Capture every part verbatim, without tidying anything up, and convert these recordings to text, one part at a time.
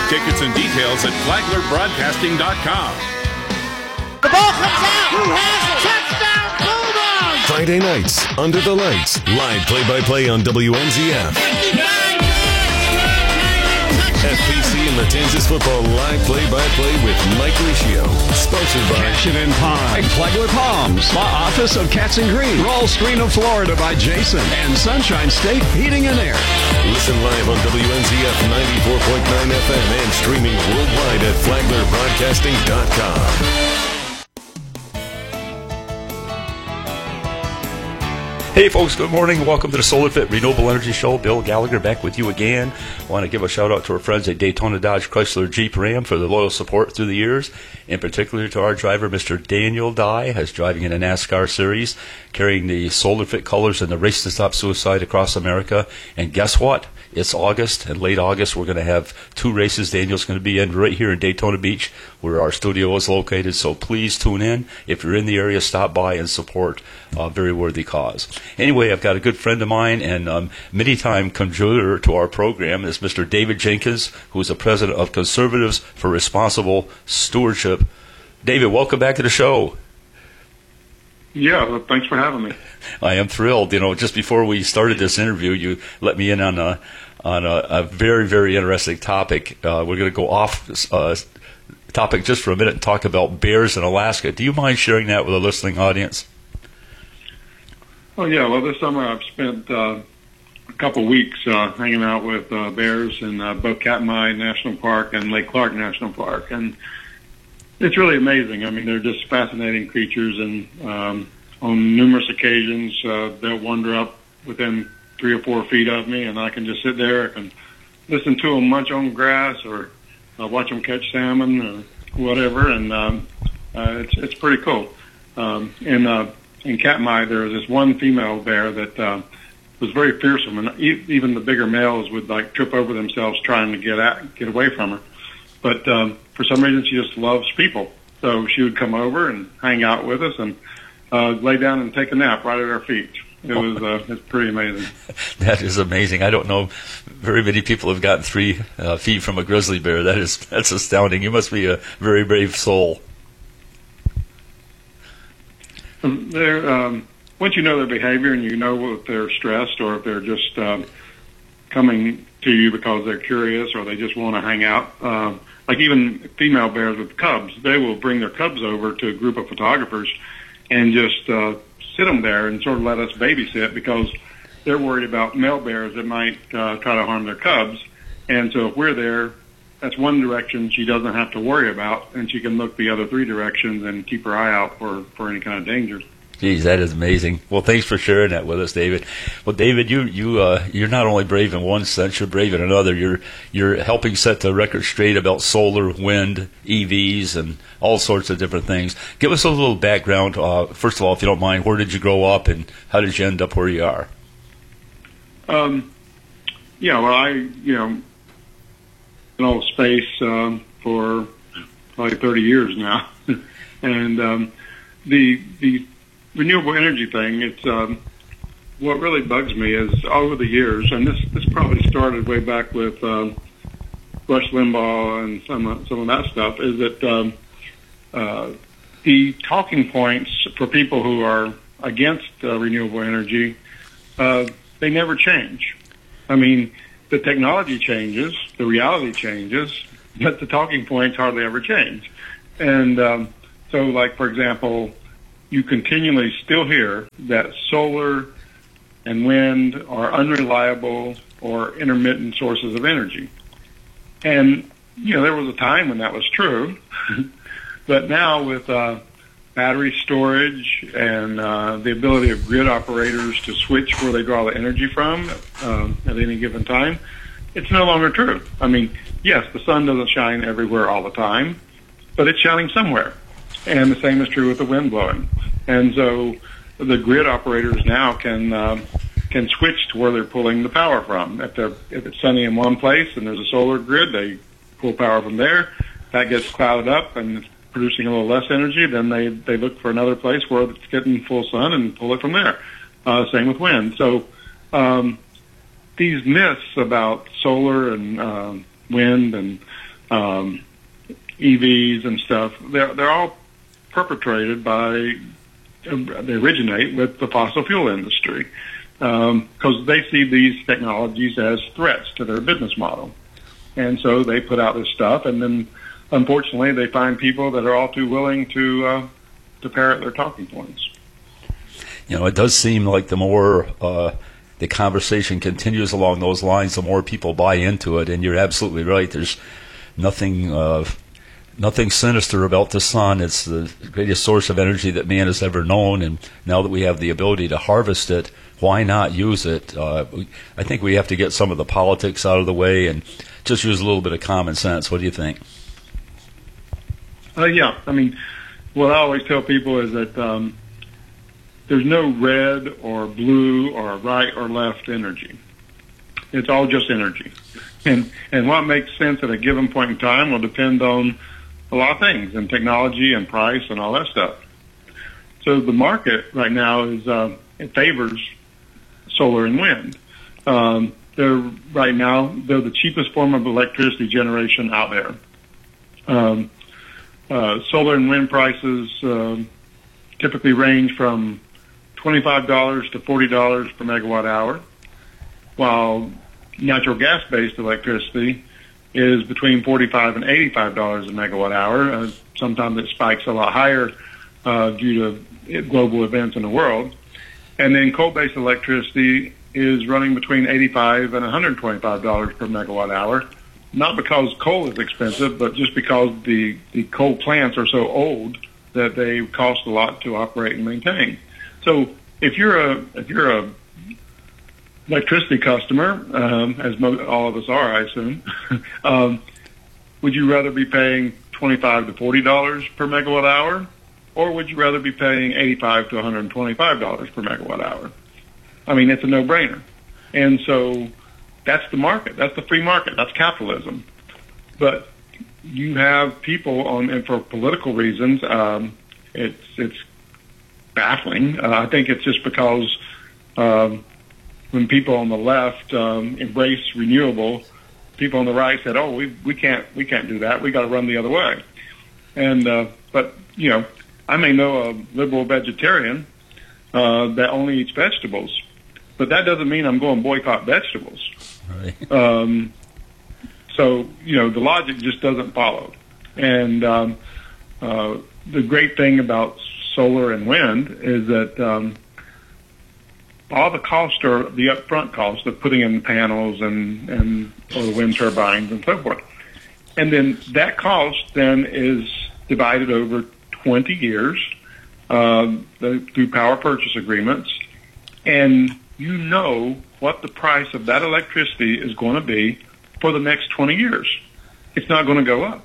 Tickets and details at flagler broadcasting dot com. The ball comes out. Who has it? Touchdown Bulldogs! Friday nights, Under the Lights, live play-by-play on W N Z F. F P C and Matanzas football live play-by-play with Mike Riccio. Sponsored by Cashin and Pond, Flagler Palms, Law Office of Katz and Green, Roll Screen of Florida by Jason, and Sunshine State Heating and Air. Listen live on W N Z F ninety-four point nine F M and streaming worldwide at flagler broadcasting dot com. Hey folks, good morning. Welcome to the SolarFit Renewable Energy Show. Bill Gallagher back with you again. I want to give a shout out to our friends at Daytona Dodge Chrysler Jeep Ram for the loyal support through the years. In particular to our driver, Mister Daniel Dye, who's driving in a NASCAR series, carrying the SolarFit colors in the Race to Stop Suicide across America. And guess what? It's August, and late August we're going to have two races Daniel's going to be in right here in Daytona Beach, where our studio is located. So please tune in. If you're in the area, stop by and support a very worthy cause. Anyway, I've got a good friend of mine and um, many-time contributor to our program is Mister David Jenkins, who is the president of Conservatives for Responsible Stewardship. David, welcome back to the show. Yeah, well, thanks for having me. I am thrilled. You know, just before we started this interview, you let me in on a on a, a very, very interesting topic. Uh, we're going to go off uh, topic just for a minute and talk about bears in Alaska. Do you mind sharing that with the listening audience? Oh, yeah. Well, this summer I've spent uh, a couple weeks uh, hanging out with uh, bears in uh, both Katmai National Park and Lake Clark National Park. And it's really amazing. I mean, they're just fascinating creatures, and um, on numerous occasions uh, they'll wander up within three or four feet of me, and I can just sit there and listen to them munch on grass or uh, watch them catch salmon or whatever, and um, uh, it's it's pretty cool. Um, in uh, in Katmai, there was this one female bear that uh, was very fearsome, and e- even the bigger males would like trip over themselves trying to get at, get away from her. But um, for some reason, she just loves people. So she would come over and hang out with us and uh, lay down and take a nap right at our feet. It was uh, it's pretty amazing. That is amazing. I don't know very many people have gotten three uh, feet from a grizzly bear. That is that's astounding. You must be a very brave soul. Um, they're, um, once you know their behavior and you know if they're stressed or if they're just um, coming to you because they're curious or they just want to hang out. Um, like even female bears with cubs, they will bring their cubs over to a group of photographers and just uh, sit them there and sort of let us babysit because they're worried about male bears that might uh, try to harm their cubs. And so if we're there, that's one direction she doesn't have to worry about, and she can look the other three directions and keep her eye out for, for any kind of danger. Geez, that is amazing. Well, thanks for sharing that with us, David. Well, David, you you uh, you're not only brave in one sense, you're brave in another. You're you're helping set the record straight about solar, wind, E Vs, and all sorts of different things. Give us a little background. Uh, first of all, if you don't mind, where did you grow up, and how did you end up where you are? Um, yeah, well, I you know, in all space um, for probably thirty years now, and um, the the renewable energy thing, it's um, what really bugs me is over the years, and this this probably started way back with um, Rush Limbaugh and some of, some of that stuff, is that um, uh, the talking points for people who are against uh, renewable energy, uh, they never change. I mean, the technology changes, the reality changes, but the talking points hardly ever change. And um, so, like, for example, you continually still hear that solar and wind are unreliable or intermittent sources of energy. And, you know, there was a time when that was true. But now with uh, battery storage and uh, the ability of grid operators to switch where they draw the energy from uh, at any given time, it's no longer true. I mean, yes, the sun doesn't shine everywhere all the time, but it's shining somewhere. And the same is true with the wind blowing. And so the grid operators now can uh, can switch to where they're pulling the power from. If they're if it's sunny in one place and there's a solar grid, they pull power from there. That gets clouded up and it's producing a little less energy. Then they, they look for another place where it's getting full sun and pull it from there. Uh, same with wind. So um, these myths about solar and uh, wind and um, E Vs and stuff, they're, they're all perpetrated by, they originate with the fossil fuel industry because um, they see these technologies as threats to their business model. And so they put out this stuff, and then unfortunately they find people that are all too willing to uh, to parrot their talking points. You know, it does seem like the more uh, the conversation continues along those lines, the more people buy into it. And you're absolutely right. There's nothing uh, nothing sinister about the sun. It's the greatest source of energy that man has ever known. And now that we have the ability to harvest it, why not use it? Uh, we, I think we have to get some of the politics out of the way and just use a little bit of common sense. What do you think? Uh, yeah, I mean, what I always tell people is that um, there's no red or blue or right or left energy. It's all just energy. And and what makes sense at a given point in time will depend on a lot of things, and technology and price and all that stuff. So the market right now is uh, it favors solar and wind. Um, they're right now they're the cheapest form of electricity generation out there. Um, uh, solar and wind prices uh, typically range from twenty-five dollars to forty dollars per megawatt hour, while natural gas-based electricity is between forty-five and eighty-five dollars a megawatt hour. Uh, sometimes it spikes a lot higher uh, due to global events in the world. And then coal-based electricity is running between eighty-five and one hundred twenty-five dollars per megawatt hour, not because coal is expensive, but just because the, the coal plants are so old that they cost a lot to operate and maintain. So if you're a if you're a electricity customer, um, as mo- all of us are, I assume, um, would you rather be paying twenty-five to forty dollars per megawatt hour, or would you rather be paying eighty-five to one hundred twenty-five dollars per megawatt hour? I mean, it's a no-brainer. And so that's the market. That's the free market. That's capitalism. But you have people on, and for political reasons, um, it's it's baffling. Uh, I think it's just because um, when people on the left um, embrace renewable, people on the right said, "Oh, we we can't we can't do that. We got to run the other way." And uh, but you know, I may know a liberal vegetarian uh, that only eats vegetables, but that doesn't mean I'm going to boycott vegetables. Right. Um, so you know, the logic just doesn't follow. And um, uh, the great thing about solar and wind is that um, all the costs are the upfront costs of putting in panels and, and or the wind turbines and so forth. And then that cost then is divided over twenty years uh, the, through power purchase agreements. And you know what the price of that electricity is going to be for the next twenty years. It's not going to go up.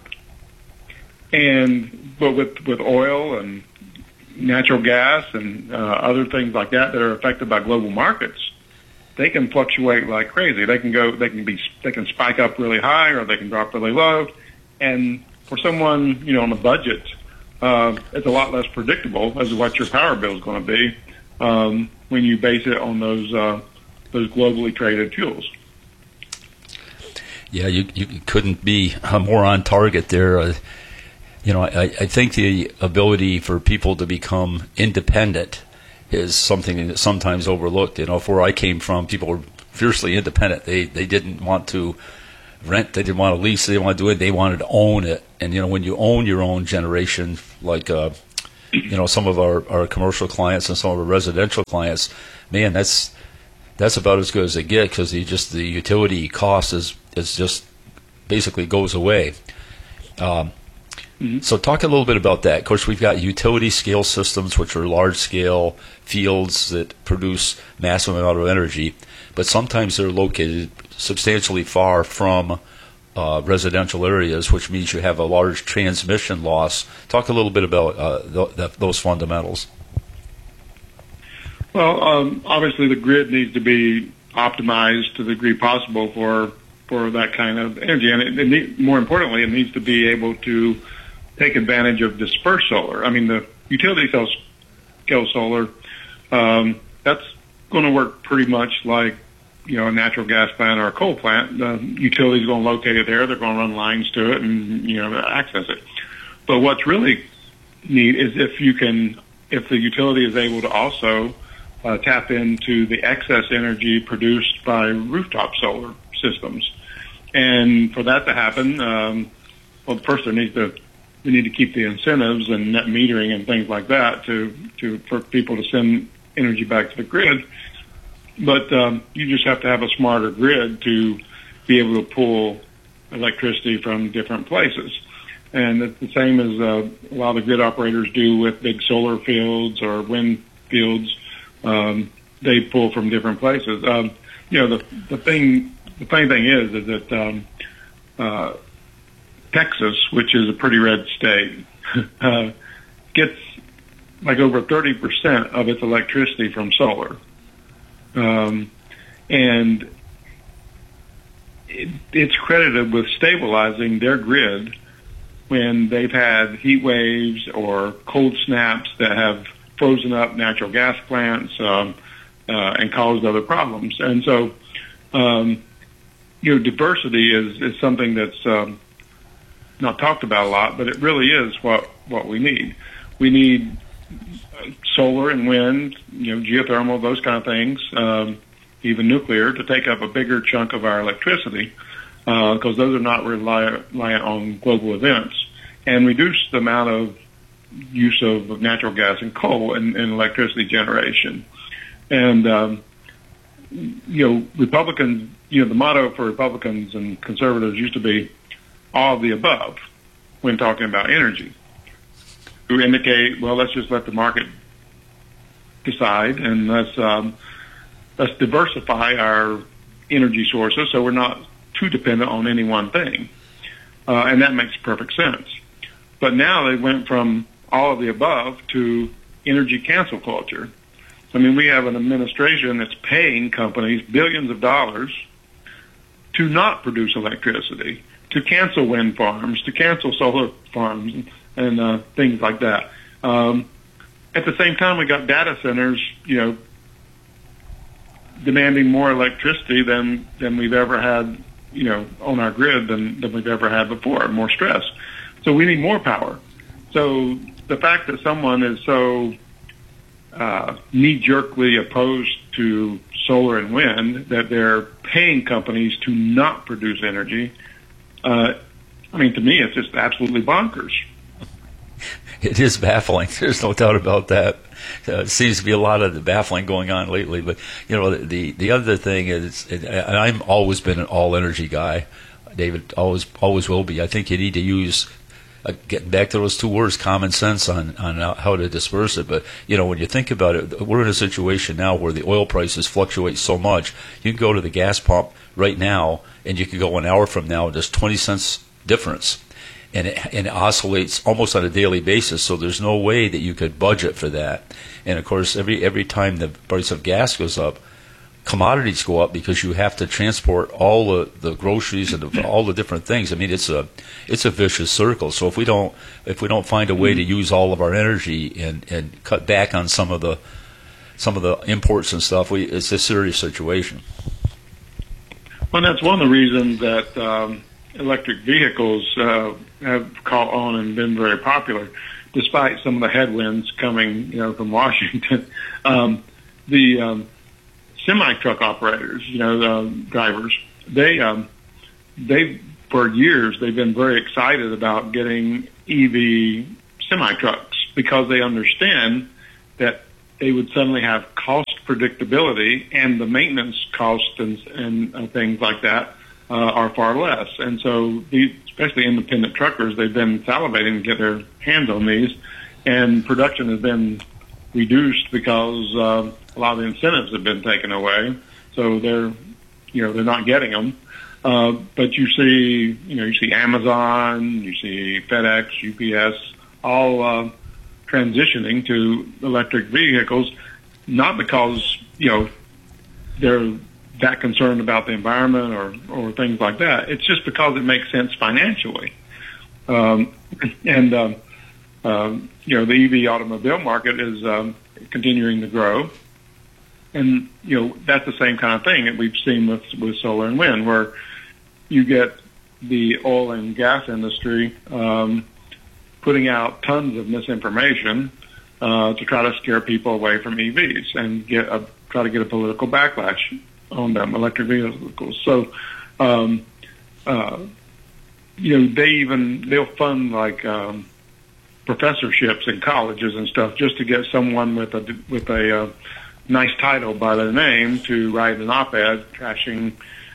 And but with, with oil and natural gas and uh, other things like that that are affected by global markets, they can fluctuate like crazy. They can go, they can be, they can spike up really high or they can drop really low. And for someone, you know, on a budget, uh, it's a lot less predictable as to what your power bill is going to be um, when you base it on those uh, those globally traded fuels. Yeah, you you couldn't be more on target there. Uh, You know, I, I think the ability for people to become independent is something that's sometimes overlooked. You know, where I came from, people were fiercely independent. They they didn't want to rent, they didn't want to lease, they didn't want to do it, they wanted to own it. And, you know, when you own your own generation, like, uh, you know, some of our, our commercial clients and some of our residential clients, man, that's that's about as good as they get because the, just the utility cost is, is just basically goes away. Um Mm-hmm. So talk a little bit about that. Of course, we've got utility scale systems, which are large-scale fields that produce massive amount of energy, but sometimes they're located substantially far from uh, residential areas, which means you have a large transmission loss. Talk a little bit about uh, th- th- those fundamentals. Well, um, obviously the grid needs to be optimized to the degree possible for for that kind of energy, and it, it need, more importantly, it needs to be able to take advantage of dispersed solar. I mean, the utility scale solar, um, that's going to work pretty much like you know, a natural gas plant or a coal plant, the utility's going to locate it there. They're going to run lines to it and, you know, access it. But what's really neat is if you can, if the utility is able to also uh, tap into the excess energy produced by rooftop solar systems. And for that to happen, um, well, first there needs to, we need to keep the incentives and net metering and things like that to, to for people to send energy back to the grid. But um, you just have to have a smarter grid to be able to pull electricity from different places. And it's the same as uh, a lot of grid operators do with big solar fields or wind fields. Um, they pull from different places. Um, you know, the the thing, the funny thing is, is that um, uh, Texas, which is a pretty red state, uh, gets like over thirty percent of its electricity from solar. Um, and it, it's credited with stabilizing their grid when they've had heat waves or cold snaps that have frozen up natural gas plants um, uh, and caused other problems. And so, um, you know, diversity is, is something that's um, not talked about a lot, but it really is what, what we need. We need solar and wind, you know, geothermal, those kind of things, um, even nuclear, to take up a bigger chunk of our electricity, because uh, those are not reliant, reliant on global events, and reduce the amount of use of natural gas and coal in, in electricity generation. And, um, you know, Republicans, you know, the motto for Republicans and conservatives used to be all of the above when talking about energy. To indicate, well, let's just let the market decide, and let's um, let's diversify our energy sources so we're not too dependent on any one thing, uh, and that makes perfect sense. But now they went from all of the above to energy cancel culture. I mean, we have an administration that's paying companies billions of dollars to not produce electricity, to cancel wind farms, to cancel solar farms, and uh, things like that. Um, at the same time, we got data centers, you know, demanding more electricity than than we've ever had, you know, on our grid than, than we've ever had before, more stress. So we need more power. So the fact that someone is so uh, knee-jerkly opposed to solar and wind that they're paying companies to not produce energy, uh, I mean, to me, it's just absolutely bonkers. It is baffling. There's no doubt about that. Uh, it seems to be a lot of the baffling going on lately. But, you know, the the other thing is, and I've always been an all-energy guy. David always always will be. I think you need to use, uh, getting back to those two words, common sense on, on how to disperse it. But, you know, when you think about it, we're in a situation now where the oil prices fluctuate so much. You can go to the gas pump right now, and you can go an hour from now, there's twenty cents difference. And it, and it oscillates almost on a daily basis, so there's no way that you could budget for that. And, of course, every every time the price of gas goes up, commodities go up because you have to transport all the, the groceries and the, all the different things. I mean, it's a it's a vicious circle. So if we don't if we don't find a way to use all of our energy and, and cut back on some of the some of the imports and stuff, we it's a serious situation. Well, that's one of the reasons that um, electric vehicles uh, have caught on and been very popular, despite some of the headwinds coming, you know, from Washington. um, the um, semi-truck operators, you know, the drivers, they um, they for years they've been very excited about getting E V semi-trucks because they understand that they would suddenly have cost predictability, and the maintenance costs and, and uh, things like that uh, are far less. And so, the, especially independent truckers, they've been salivating to get their hands on these, and production has been reduced because uh, a lot of the incentives have been taken away. So they're, you know, they're not getting them. Uh, but you see, you know, you see Amazon, you see FedEx, U P S, all uh, transitioning to electric vehicles, not because, you know, they're that concerned about the environment or, or things like that. It's just because it makes sense financially. Um, and, um, um, you know, the E V automobile market is um, continuing to grow. and you know that's the same kind of thing that we've seen with with solar and wind, where you get the oil and gas industry um, putting out tons of misinformation uh, to try to scare people away from E Vs and get a, try to get a political backlash on them, electric vehicles. So, um, uh, you know, they even they'll fund like um, professorships in colleges and stuff just to get someone with a with a uh, nice title by their name to write an op-ed trashing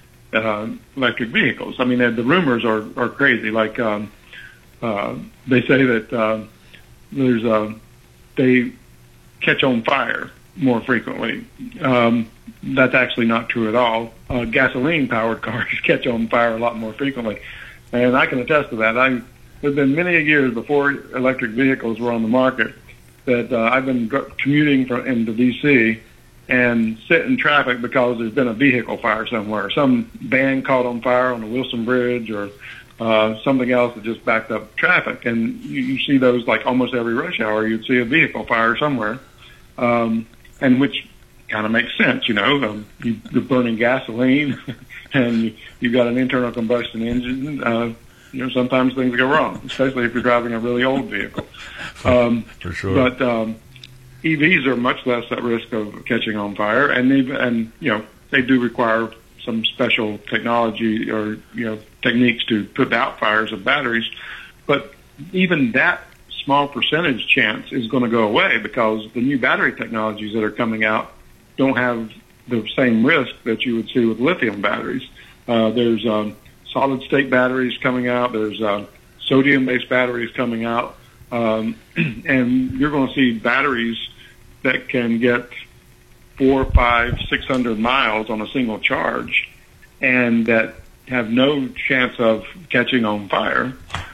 uh, electric vehicles. I mean, the rumors are are crazy. Like um, uh, they say that uh, there's a they catch on fire more frequently. Um, that's actually not true at all. Uh, gasoline-powered cars catch on fire a lot more frequently, and I can attest to that. I there've been many years before electric vehicles were on the market that uh, I've been dr- commuting from into D C and sit in traffic because there's been a vehicle fire somewhere. Some van caught on fire on the Wilson Bridge, or uh, something else that just backed up traffic. And you, you see those like almost every rush hour. You'd see a vehicle fire somewhere, um, and which kind of makes sense, you know. Um, you, you're burning gasoline, and you, you've got an internal combustion engine. Uh, you know, sometimes things go wrong, especially if you're driving a really old vehicle. Um, For sure. But um, E Vs are much less at risk of catching on fire, and they and you know they do require some special technology or you know techniques to put out fires of batteries. But even that small percentage chance is going to go away because the new battery technologies that are coming out don't have the same risk that you would see with lithium batteries. Uh, there's um, solid state batteries coming out. There's uh, sodium based batteries coming out. Um, and you're going to see batteries that can get four, five, six hundred miles on a single charge, and that have no chance of catching on fire.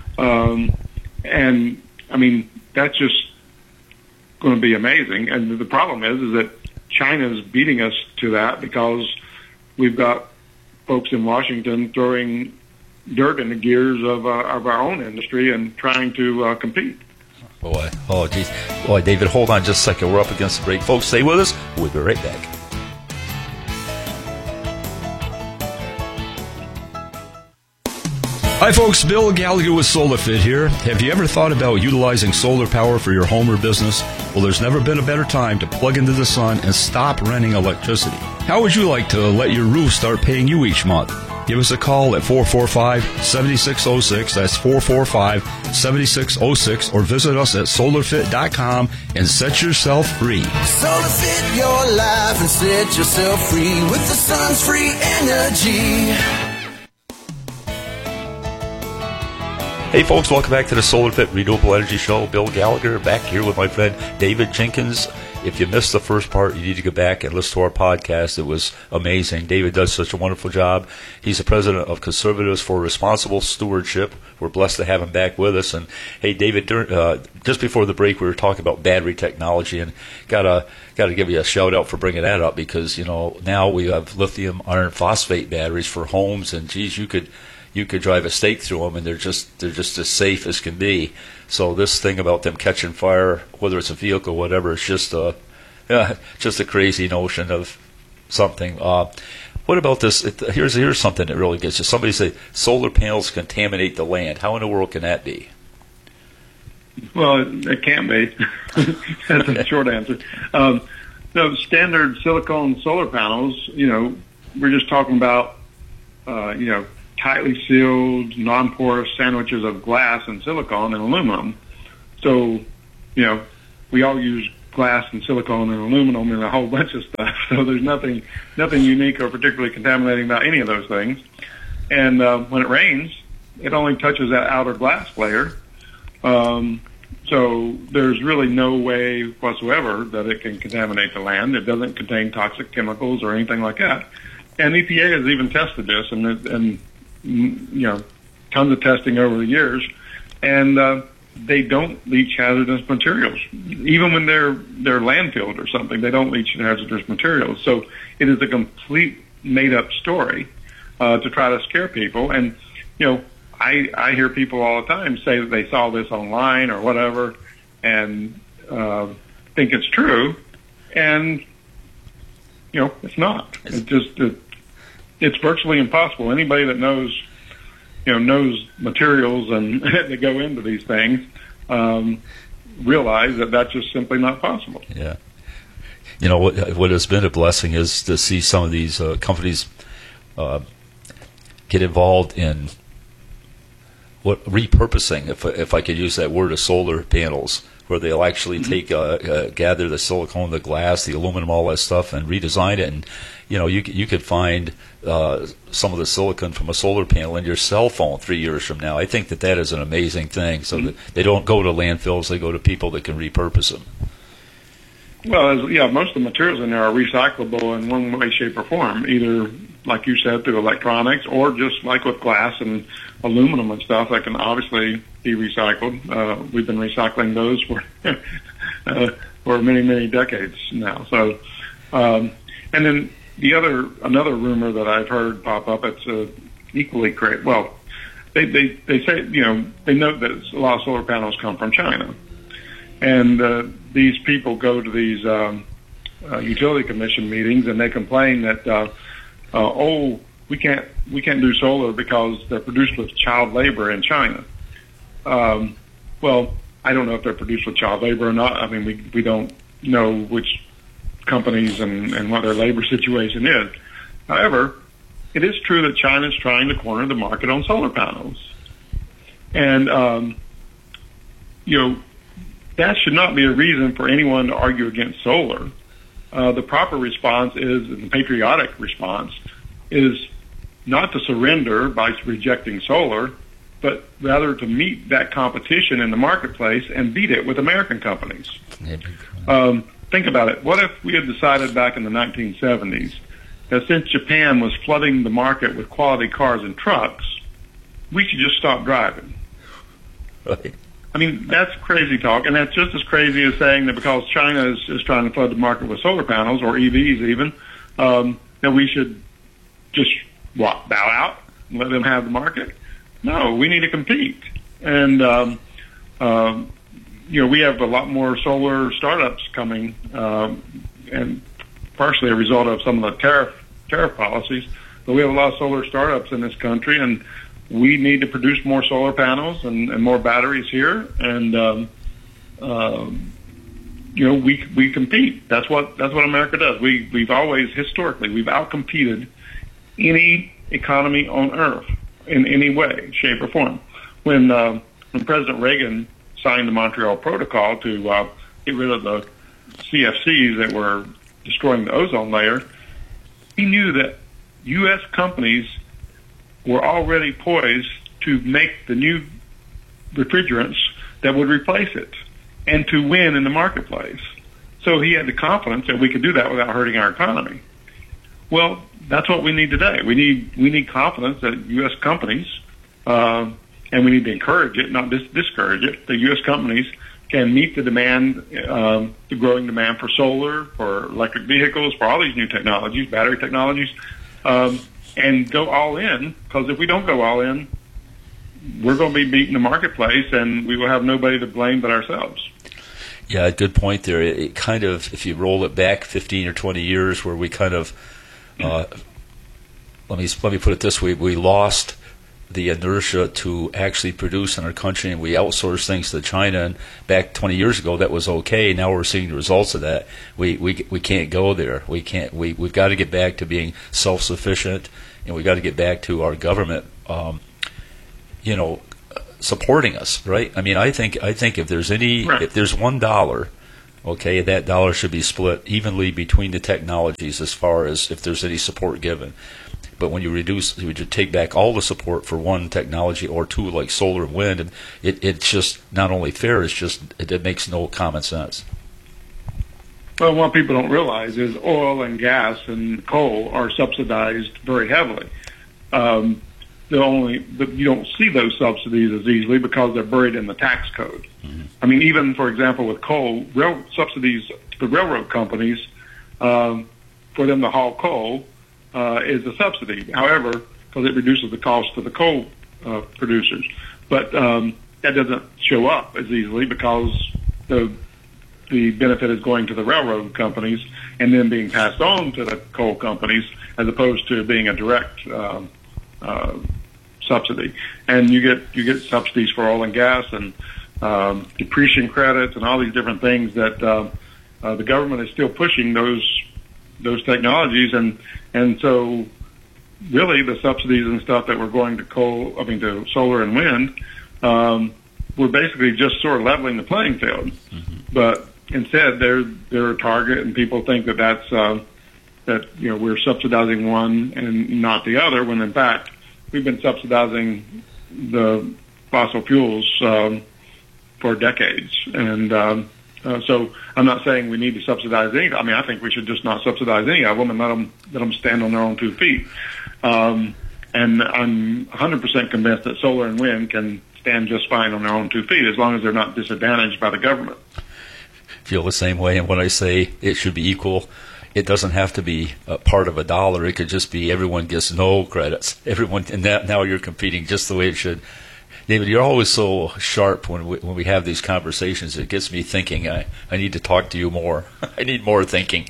Um, and I mean, that's just going to be amazing. And the problem is, is that China's beating us to that because we've got folks in Washington throwing dirt in the gears of, uh, of our own industry and trying to uh, compete. Boy, oh, geez. Boy, David, hold on just a second. We're up against the break. Folks, stay with us. We'll be right back. Hi, folks. Bill Gallagher with SolarFit here. Have you ever thought about utilizing solar power for your home or business? Well, there's never been a better time to plug into the sun and stop renting electricity. How would you like to let your roof start paying you each month? Give us a call at four four five, seven six zero six. That's four four five, seven six zero six. Or visit us at solar fit dot com and set yourself free. SolarFit your life and set yourself free with the sun's free energy. Hey folks, welcome back to the SolarFit Renewable Energy Show. Bill Gallagher back here with my friend David Jenkins. If you missed the first part, you need to go back and listen to our podcast. It was amazing. David does such a wonderful job. He's the president of Conservatives for Responsible Stewardship. We're blessed to have him back with us. And hey, David, during, uh, just before the break, we were talking about battery technology, and gotta gotta give you a shout out for bringing that up because you know now we have lithium iron phosphate batteries for homes, and geez, you could. You could drive a stake through them, and they're just they're just as safe as can be. So this thing about them catching fire, whether it's a vehicle or whatever, it's just a yeah, just a crazy notion of something. Uh, what about this? It, here's here's something that really gets you. Somebody say solar panels contaminate the land. How in the world can that be? Well, it, it can't be. That's the short answer. Um, so standard silicone solar panels, you know, we're just talking about, uh, you know. tightly sealed, non-porous sandwiches of glass and silicone and aluminum. So, you know, we all use glass and silicone and aluminum in a whole bunch of stuff. So there's nothing nothing unique or particularly contaminating about any of those things. And uh, when it rains, it only touches that outer glass layer. Um, so there's really no way whatsoever that it can contaminate the land. It doesn't contain toxic chemicals or anything like that. And E P A has even tested this, and, and you know, tons of testing over the years, and uh, they don't leach hazardous materials. Even when they're they're landfilled or something, they don't leach hazardous materials. So it is a complete made-up story uh, to try to scare people. And you know, I I hear people all the time say that they saw this online or whatever, and uh, think it's true, and you know, it's not. It's just it, it's virtually impossible. Anybody that knows, you know, knows materials and that go into these things um, realize that that's just simply not possible. Yeah. You know, what, what has been a blessing is to see some of these uh, companies uh, get involved in what repurposing, if if I could use that word, of solar panels, where they'll actually mm-hmm. take uh, uh, gather the silicone, the glass, the aluminum, all that stuff, and redesign it. And you know, you you could find uh, some of the silicon from a solar panel in your cell phone three years from now. I think that that is an amazing thing. So mm-hmm. that they don't go to landfills; they go to people that can repurpose them. Well, as, yeah, most of the materials in there are recyclable in one way, shape, or form, either, like you said, through electronics, or just like with glass and aluminum and stuff that can obviously be recycled. Uh, we've been recycling those for uh, for many, many decades now. So, um, and then the other, another rumor that I've heard pop up, it's uh, equally great. Well, they, they, they say, you know, they note that a lot of solar panels come from China. And uh, these people go to these um, uh, utility commission meetings, and they complain that, uh, uh, oh, we can't we can't do solar because they're produced with child labor in China. Um, well, I don't know if they're produced with child labor or not. I mean, we we don't know which companies and, and what their labor situation is. However, it is true that China is trying to corner the market on solar panels, and um, you know. That should not be a reason for anyone to argue against solar. Uh, the proper response is, the patriotic response, is not to surrender by rejecting solar, but rather to meet that competition in the marketplace and beat it with American companies. Um, think about it. What if we had decided back in the nineteen seventies that since Japan was flooding the market with quality cars and trucks, we should just stop driving? Right. I mean, that's crazy talk, and that's just as crazy as saying that because China is, is trying to flood the market with solar panels, or E Vs even, um, that we should just, what, bow out and let them have the market? No, we need to compete. And, um, um, you know, we have a lot more solar startups coming, um, and partially a result of some of the tariff tariff policies, but we have a lot of solar startups in this country, and we need to produce more solar panels and, and more batteries here, and um, um, you know we we compete. That's what that's what America does. We we've always historically we've outcompeted any economy on Earth in any way, shape, or form. When uh, when President Reagan signed the Montreal Protocol to uh, get rid of the C F Cs that were destroying the ozone layer, he knew that U S companies were already poised to make the new refrigerants that would replace it and to win in the marketplace. So he had the confidence that we could do that without hurting our economy. Well, that's what we need today. We need we need confidence that U S companies, uh, and we need to encourage it, not dis- discourage it, the U S companies can meet the demand, um, the growing demand for solar, for electric vehicles, for all these new technologies, battery technologies, um, and go all in, because if we don't go all in, we're going to be beating the marketplace, and we will have nobody to blame but ourselves. Yeah, good point there. It, it kind of, if you roll it back fifteen or twenty years, where we kind of, uh, let me let me put it this way: we lost the inertia to actually produce in our country, and we outsourced things to China. And back twenty years ago, that was okay. Now we're seeing the results of that. We we we can't go there. We can't. We we've got to get back to being self-sufficient, and we've got to get back to our government, um, you know, supporting us. Right? I mean, I think I think if there's any, right. if there's one dollar, okay, that dollar should be split evenly between the technologies as far as if there's any support given. But when you reduce, you would take back all the support for one technology or two, like solar and wind, and it, it's just not only fair, it's just, it, it makes no common sense. Well, what people don't realize is oil and gas and coal are subsidized very heavily. Um, the only, the, you don't see those subsidies as easily because they're buried in the tax code. Mm-hmm. I mean, even, for example, with coal, rail subsidies to railroad companies, um, for them to haul coal, Uh, is a subsidy, however, because it reduces the cost to the coal uh, producers. But um, that doesn't show up as easily because the the benefit is going to the railroad companies and then being passed on to the coal companies as opposed to being a direct uh, uh, subsidy. And you get you get subsidies for oil and gas and um, depreciation credits and all these different things that uh, uh, the government is still pushing those those technologies, and and so really the subsidies and stuff that were going to coal, I mean to solar and wind, um, were basically just sort of leveling the playing field. Mm-hmm. But instead, they're they're a target, and people think that that's uh, that you know we're subsidizing one and not the other. When in fact, we've been subsidizing the fossil fuels um, for decades, and um, uh, so I'm not saying we need to subsidize any. I mean, I think we should just not subsidize any of them and let them let them stand on their own two feet. Um, and I'm one hundred percent convinced that solar and wind can stand just fine on their own two feet as long as they're not disadvantaged by the government. Feel the same way, and when I say it should be equal, it doesn't have to be a part of a dollar. It could just be everyone gets no credits. Everyone, and that, now you're competing just the way it should. David, you're always so sharp when we, when we have these conversations. It gets me thinking. I, I need to talk to you more. I need more thinking.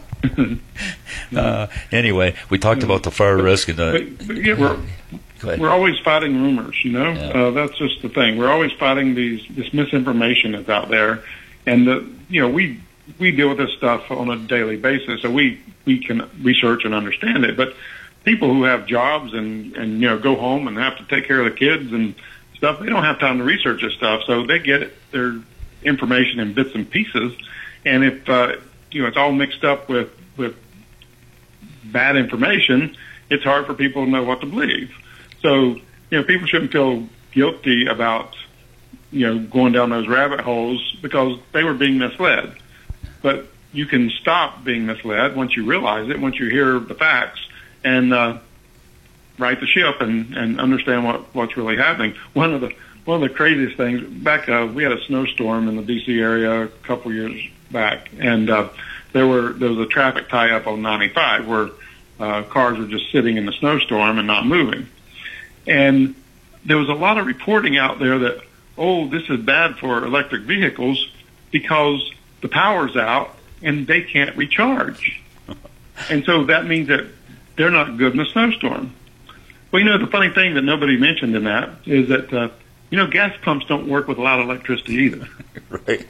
uh, anyway, we talked about the fire risk and the. But, but yeah, we're we're always fighting rumors. You know, Yeah. uh, that's just the thing. We're always fighting these this misinformation that's out there, and the you know we we deal with this stuff on a daily basis, so we we can research and understand it. But people who have jobs and and you know go home and have to take care of the kids and stuff, they don't have time to research this stuff, so they get their information in bits and pieces, and if uh, you know it's all mixed up with with bad information, it's hard for people to know what to believe. So you know people shouldn't feel guilty about you know going down those rabbit holes because they were being misled. But you can stop being misled once you realize it, once you hear the facts, and uh, right the ship and, and understand what, what's really happening. One of the one of the craziest things back, uh, we had a snowstorm in the D C area a couple years back, and uh, there were there was a traffic tie-up on ninety-five where uh, cars were just sitting in the snowstorm and not moving. And there was a lot of reporting out there that, oh, this is bad for electric vehicles because the power's out and they can't recharge. And so that means that they're not good in a snowstorm. Well, you know, the funny thing that nobody mentioned in that is that, uh, you know, gas pumps don't work with a lot of electricity either. Right.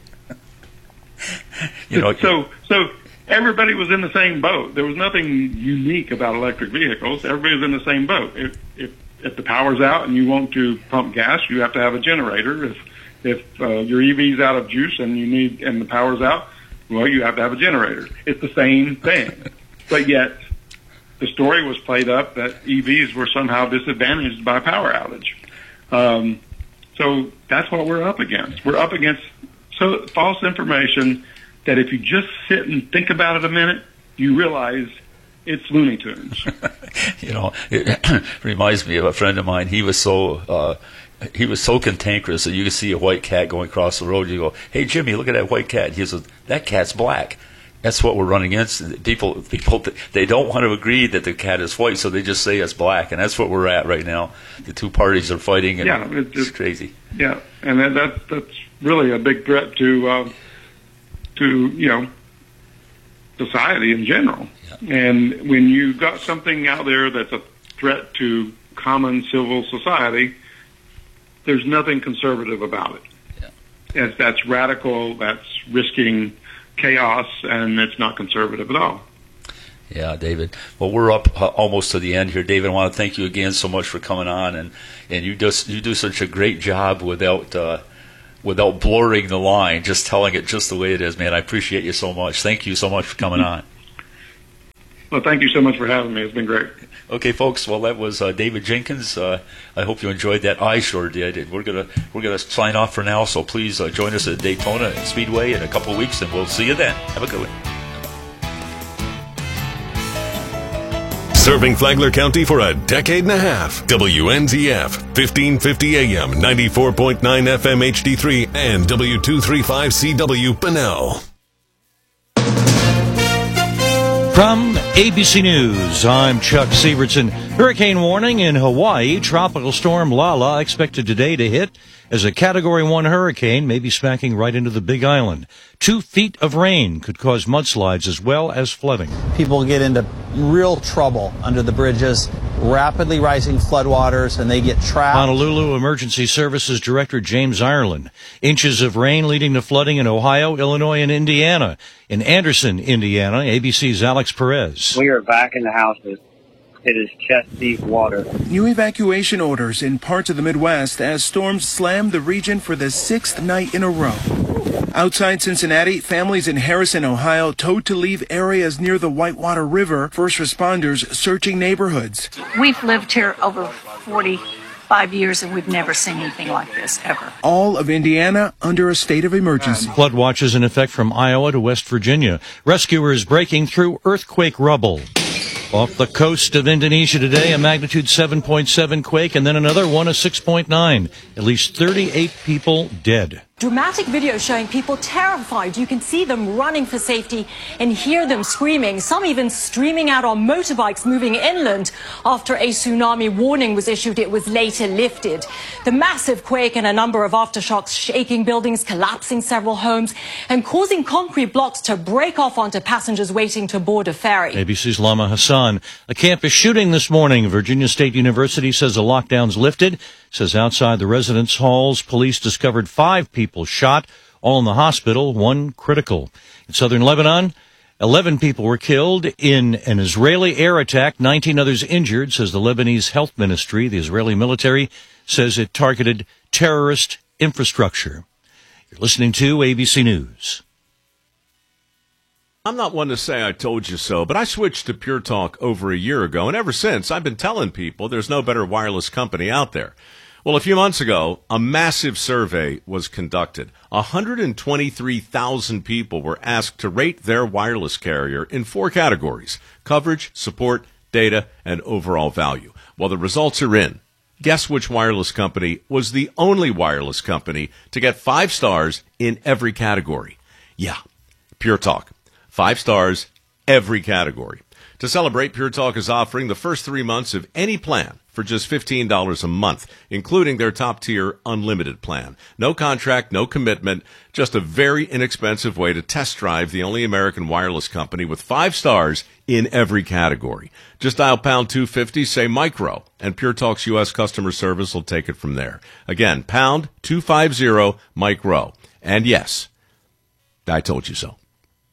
you know, so, so everybody was in the same boat. There was nothing unique about electric vehicles. Everybody was in the same boat. If, if, if the power's out and you want to pump gas, you have to have a generator. If, if uh, your E V's out of juice and you need, and the power's out, well, you have to have a generator. It's the same thing. But yet, the story was played up that E Vs were somehow disadvantaged by a power outage. Um, so that's what we're up against. We're up against so false information that if you just sit and think about it a minute, you realize it's Looney Tunes. you know, it reminds me of a friend of mine. He was so uh, he was so cantankerous that you could see a white cat going across the road. You go, "Hey, Jimmy, look at that white cat." He says, "That cat's black." That's what we're running against. People, people, they don't want to agree that the cat is white, so they just say it's black, and that's what we're at right now. The two parties are fighting, and yeah, it's, it's crazy. Yeah, and that, that that's really a big threat to uh, to you know society in general. Yeah. And when you got something out there that's a threat to common civil society, there's nothing conservative about it. Yeah. It's, that's radical. That's risking chaos, and it's not conservative at all. Yeah, David. Well, we're up uh, almost to the end here, David. I want to thank you again so much for coming on, and, and you just you do such a great job without uh, without blurring the line, just telling it just the way it is, man. I appreciate you so much. Thank you so much for coming on. Well, thank you so much for having me. It's been great. Okay, folks. Well, that was uh, David Jenkins. Uh, I hope you enjoyed that. I sure did. And we're gonna we're gonna sign off for now. So please uh, join us at Daytona Speedway in a couple of weeks, and we'll see you then. Have a good one. Serving Flagler County for a decade and a half. W N Z F, fifteen fifty A M, ninety-four point nine F M H D three, and W two thirty-five C W Bunnell. From A B C News, I'm Chuck Severson. Hurricane warning in Hawaii. Tropical storm Lala expected today to hit as a Category one hurricane, maybe smacking right into the Big Island. Two feet of rain could cause mudslides as well as flooding. People get into real trouble under the bridges, rapidly rising floodwaters, and they get trapped. Honolulu Emergency Services Director James Ireland. Inches of rain leading to flooding in Ohio, Illinois, and Indiana. In Anderson, Indiana, A B C's Alex Perez. We are back in the houses. It is chest-deep water. New evacuation orders in parts of the Midwest as storms slammed the region for the sixth night in a row. Outside Cincinnati, families in Harrison, Ohio, told to leave areas near the Whitewater River. First responders searching neighborhoods. We've lived here over forty-five years, and we've never seen anything like this, ever. All of Indiana under a state of emergency. Flood watches in effect from Iowa to West Virginia. Rescuers breaking through earthquake rubble. Off the coast of Indonesia today, a magnitude seven point seven quake, and then another one, a six point nine. At least thirty-eight people dead. Dramatic video showing people terrified. You can see them running for safety and hear them screaming, some even streaming out on motorbikes moving inland after a tsunami warning was issued. It was later lifted. The massive quake and a number of aftershocks shaking buildings, collapsing several homes, and causing concrete blocks to break off onto passengers waiting to board a ferry. A B C's Lama Hassan. A campus shooting this morning. Virginia State University says the lockdown's lifted. Says outside the residence halls, police discovered five people shot, all in the hospital, one critical. In southern Lebanon, eleven people were killed in an Israeli air attack, nineteen others injured, says the Lebanese Health Ministry. The Israeli military says it targeted terrorist infrastructure. You're listening to A B C News. I'm not one to say I told you so, but I switched to Pure Talk over a year ago, and ever since I've been telling people there's no better wireless company out there. Well, a few months ago, a massive survey was conducted. one hundred twenty-three thousand people were asked to rate their wireless carrier in four categories: coverage, support, data, and overall value. Well, the results are in. Guess which wireless company was the only wireless company to get five stars in every category? Yeah, Pure Talk. Five stars, every category. To celebrate, Pure Talk is offering the first three months of any plan for just fifteen dollars a month, including their top-tier unlimited plan. No contract, no commitment, just a very inexpensive way to test drive the only American wireless company with five stars in every category. Just dial pound two fifty, say micro, and Pure Talk's U S customer service will take it from there. Again, pound two fifty, micro. And yes, I told you so.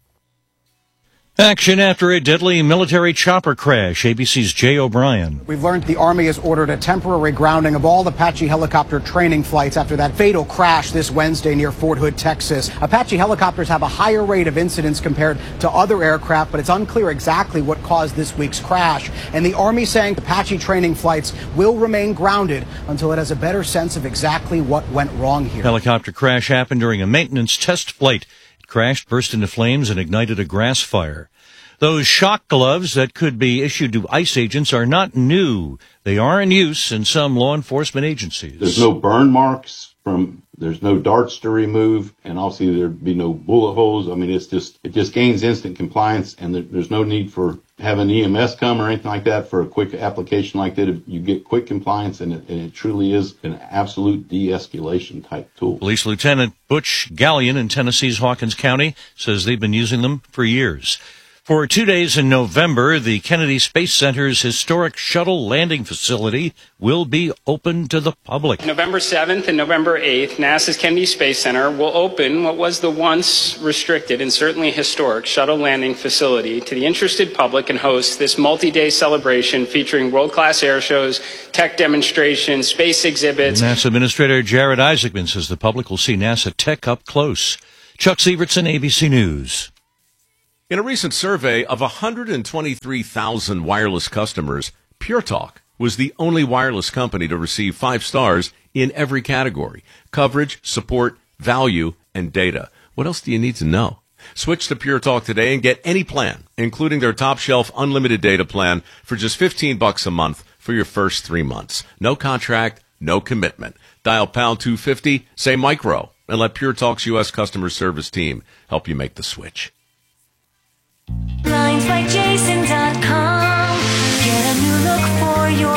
Action after a deadly military chopper crash. A B C's Jay O'Brien. We've learned the Army has ordered a temporary grounding of all Apache helicopter training flights after that fatal crash this Wednesday near Fort Hood, Texas. Apache helicopters have a higher rate of incidents compared to other aircraft, but it's unclear exactly what caused this week's crash. And the Army saying Apache training flights will remain grounded until it has a better sense of exactly what went wrong here. Helicopter crash happened during a maintenance test flight. Crashed, burst into flames, and ignited a grass fire. Those shock gloves that could be issued to ICE agents are not new. They are in use in some law enforcement agencies. There's no burn marks from, there's no darts to remove, and obviously there'd be no bullet holes. I mean, it's just, it just gains instant compliance, and there, there's no need for having E M S come or anything like that for a quick application like that. You get quick compliance, and it, and it truly is an absolute de-escalation type tool. Police Lieutenant Butch Gallion in Tennessee's Hawkins County says they've been using them for years. For two days in November, the Kennedy Space Center's historic shuttle landing facility will be open to the public. November seventh and November eighth, NASA's Kennedy Space Center will open what was the once restricted and certainly historic shuttle landing facility to the interested public and host this multi-day celebration featuring world-class air shows, tech demonstrations, space exhibits. NASA Administrator Jared Isaacman says the public will see NASA tech up close. Chuck Sievertson, A B C News. In a recent survey of one hundred twenty-three thousand wireless customers, Pure Talk was the only wireless company to receive five stars in every category: coverage, support, value, and data. What else do you need to know? Switch to Pure Talk today and get any plan, including their top-shelf unlimited data plan, for just fifteen bucks a month for your first three months. No contract, no commitment. Dial pound two fifty, say micro, and let Pure Talk's U S customer service team help you make the switch. Blinds by Jason dot com. Get a new look for your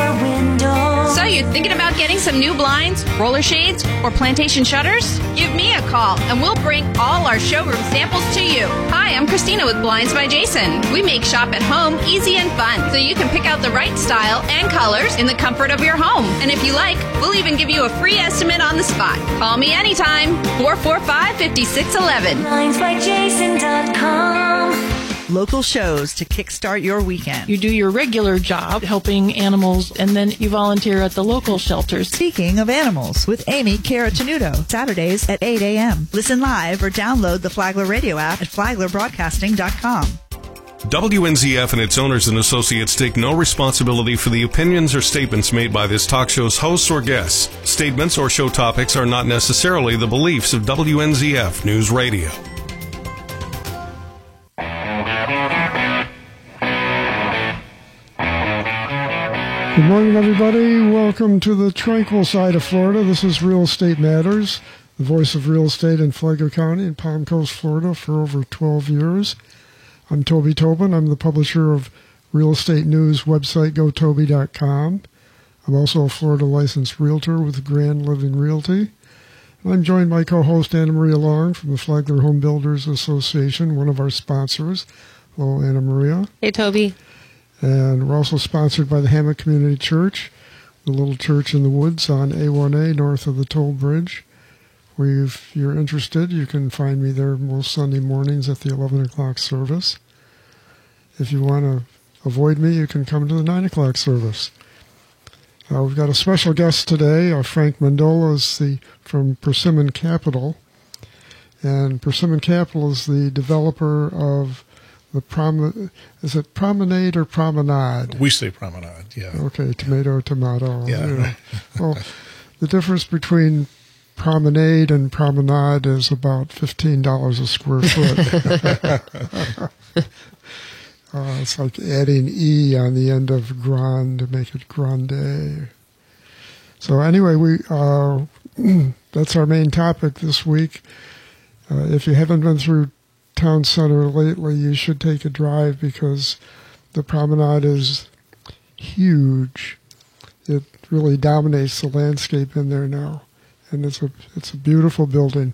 you thinking about getting some new blinds, roller shades, or plantation shutters? Give me a call and we'll bring all our showroom samples to you. Hi, I'm Christina with Blinds by Jason. We make shop at home easy and fun so you can pick out the right style and colors in the comfort of your home. And if you like, we'll even give you a free estimate on the spot. Call me anytime, four four five, five six one one. blinds by jason dot com. Local shows to kickstart your weekend. You do your regular job helping animals, and then you volunteer at the local shelters. Speaking of animals, with Amy Caratenuto, Saturdays at eight a.m. Listen live or download the Flagler Radio app at flagler broadcasting dot com. W N Z F and its owners and associates take no responsibility for the opinions or statements made by this talk show's hosts or guests. Statements or show topics are not necessarily the beliefs of W N Z F News Radio. Good morning, everybody. Welcome to the tranquil side of Florida. This is Real Estate Matters, the voice of real estate in Flagler County and Palm Coast, Florida for over twelve years. I'm Toby Tobin. I'm the publisher of real estate news website go toby dot com. I'm also a Florida licensed realtor with Grand Living Realty. And I'm joined by co-host Anna Maria Long from the Flagler Home Builders Association, one of our sponsors. Hello, Anna Maria. Hey, Toby. And we're also sponsored by the Hammock Community Church, the little church in the woods on A one A north of the toll bridge. Where if you're interested, you can find me there most Sunday mornings at the eleven o'clock service. If you want to avoid me, you can come to the nine o'clock service. Uh, we've got a special guest today. Uh, Frank Mandola is the, from Persimmon Capital. And Persimmon Capital is the developer of the prom, is it promenade or promenade? We say promenade, yeah. Okay, tomato, tomato. Yeah. You know. Well, the difference between promenade and promenade is about fifteen dollars a square foot. uh, it's like adding E on the end of grand to make it grande. So anyway, we uh, that's our main topic this week. Uh, if you haven't been through Town Center lately, you should take a drive because the promenade is huge. It really dominates the landscape in there now, and it's a it's a beautiful building.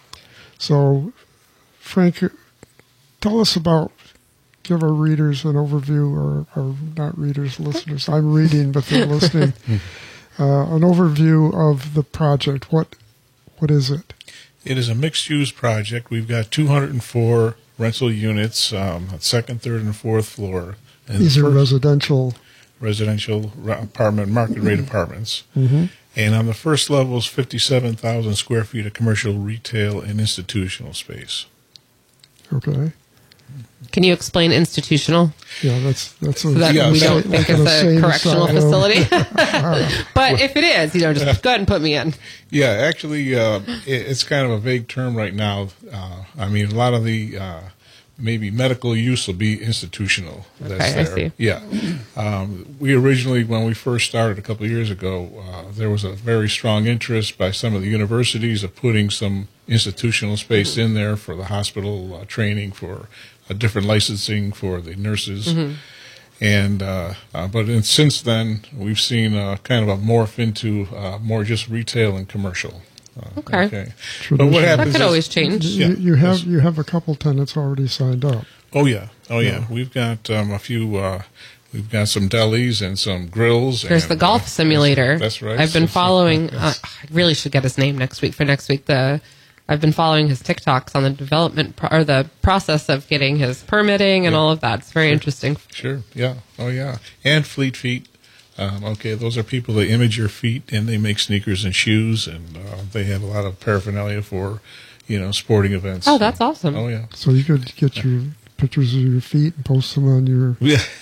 So, Frank, tell us about, give our readers an overview, or, or not readers, listeners. I'm reading, but they're listening. Uh, an overview of the project. What what is it? It is a mixed-use project. We've got two hundred four rental units, um, at second, third, and fourth floor. And These the are residential. Residential apartment, market-rate apartments. Mm-hmm. And on the first level is fifty-seven thousand square feet of commercial, retail, and institutional space. Okay. Can you explain institutional? Yeah, that's that's a, so that yeah, we so, don't think it's a correctional facility. But if it is, you know, just go ahead and put me in. Yeah, actually, uh, it, it's kind of a vague term right now. Uh, I mean, a lot of the uh, maybe medical use will be institutional. That's Okay, there. I see. Yeah. Um, we originally, when we first started a couple of years ago, uh, there was a very strong interest by some of the universities of putting some institutional space in there for the hospital uh, training, for a different licensing for the nurses. Mm-hmm. And uh, uh, but in, since then, we've seen uh, kind of a morph into uh, more just retail and commercial. Uh, Okay. okay. But what happens That could is, always change. You, Yeah. you have you have a couple tenants already signed up. Oh yeah, oh yeah. Yeah. We've got um, a few. Uh, we've got some delis and some grills. There's and, the golf uh, simulator. That's, that's right. I've been So- so- following. Uh, yes. I really should get his name next week for next week. The I've been following his TikToks on the development pro- or the process of getting his permitting and Yeah. all of that. It's very Sure. interesting. Sure. Yeah. Oh yeah. And Fleet Feet. Um, okay, those are people that image your feet, and they make sneakers and shoes, and uh, they have a lot of paraphernalia for, you know, sporting events. Oh, that's awesome. Oh yeah. So you could get your pictures of your feet and post them on your Yeah.